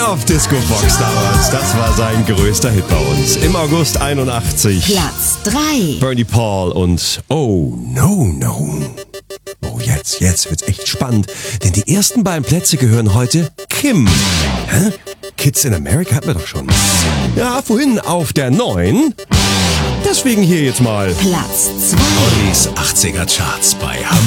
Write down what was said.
auf Disco Fox damals. Das war sein größter Hit bei uns. Im August 81. Platz 3. Bernie Paul und Oh No No. Oh, jetzt wird's echt spannend, denn die ersten beiden Plätze gehören heute Kim. Hä? Kids in America hatten wir doch schon. Ja, vorhin auf der 9. Deswegen hier jetzt mal Platz 2. Ollis 80er Charts bei Hamburg.